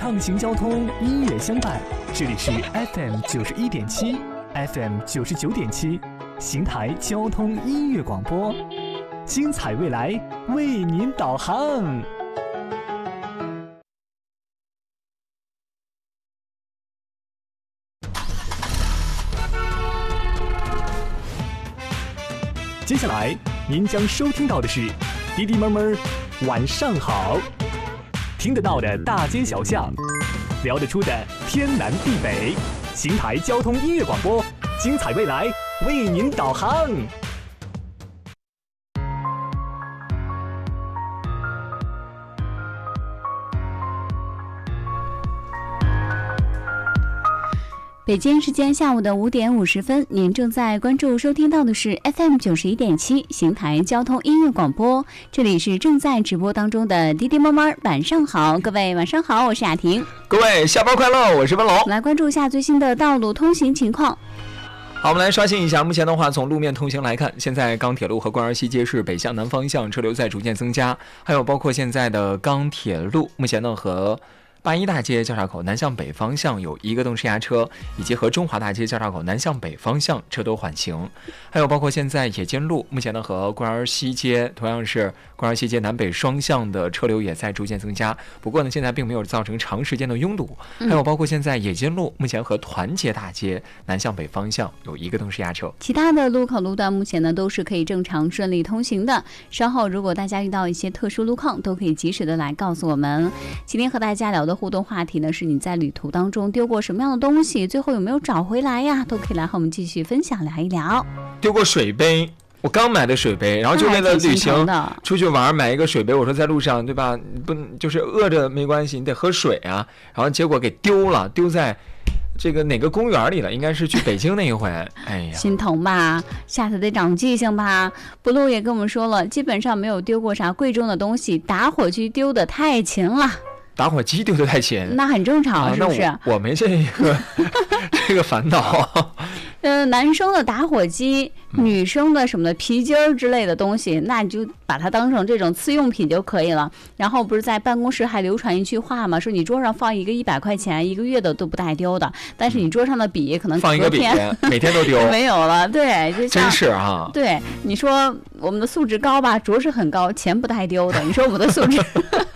畅行交通，音乐相伴。这里是 FM91.7 FM99.7 邢台交通音乐广播，精彩未来为您导航。接下来您将收听到的是滴滴闷闷晚上好，听得到的大街小巷，聊得出的天南地北，邢台交通音乐广播，精彩未来为您导航。 北京时间下午的5点50分，您正在关注收听到的是 FM91.7 邢台交通音乐广播，这里是正在直播当中的滴滴妈妈晚上好，各位晚上好，我是雅婷， 各位下班快乐，我是文龙。 来关注一下最新的道路通行情况。 好，我们来刷新一下。目前的话，从路面通行来看，现在钢铁路和官儿西街市北向南方向车流在逐渐增加，还有包括现在的钢铁路，目前呢和81大街交叉口南向北方向有一个动式压车，以及和中华大街交叉口南向北方向车都缓行，还有包括现在野间路，目前呢和官儿西街同样是官儿西街南北双向的车流也在逐渐增加，不过呢现在并没有造成长时间的拥堵，还有包括现在野间路目前和团结大街南向北方向有一个动式压车， 其他的路口路段目前呢都是可以正常顺利通行的，稍后如果大家遇到一些特殊路况都可以及时的来告诉我们。今天和大家聊的互动话题呢是你在旅途当中丢过什么样的东西，最后有没有找回来呀，都可以来和我们继续分享聊一聊。 丢过水杯，我刚买的水杯，然后就为了旅行出去玩买一个水杯，我说在路上对吧，不就是饿着没关系，你得喝水啊，然后结果给丢了，丢在这个哪个公园里了，应该是去北京那一回。哎呀， 心疼吧，下次得长记性吧。不露也跟我们说了，基本上没有丢过啥贵重的东西，打火机丢的太勤了。 打火机丢得太勤， 那很正常，是不是？ 我没这个这个烦恼。 男生的打火机，女生的什么的皮筋儿之类的东西，那你就把它当成这种次用品就可以了。然后不是在办公室还流传一句话吗？说你桌上放一个100块钱1个月的都不带丢的，但是你桌上的笔可能放一个笔每天都丢， 没有了。对，就真是啊。 对，你说我们的素质高吧，着实很高，钱不带丢的。你说我们的素质